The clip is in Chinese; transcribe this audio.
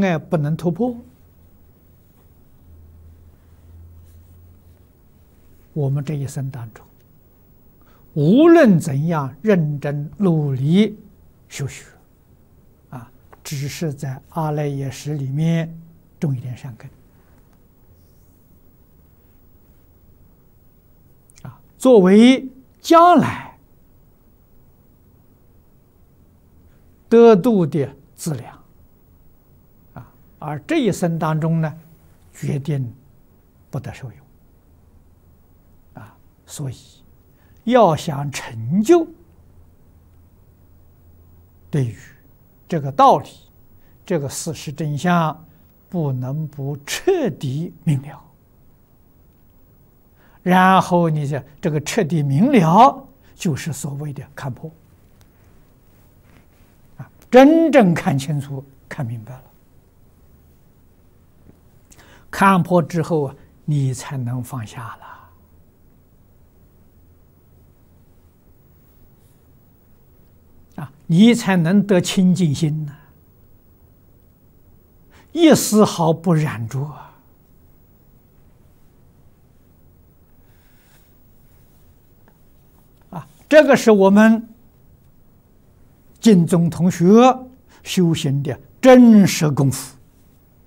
碍不能突破，我们这一生当中，无论怎样认真努力修学，只是在阿赖耶识里面种一点善根，作为将来得度的资粮，而这一生当中呢，决定不得受用，所以要想成就，对于这个道理，这个事实真相，不能不彻底明了。然后你这个彻底明了，就是所谓的看破，真正看清楚、看明白了。看破之后，你才能放下了，你才能得清净心呢，一丝毫不染着这个是我们净宗同学修行的真实功夫。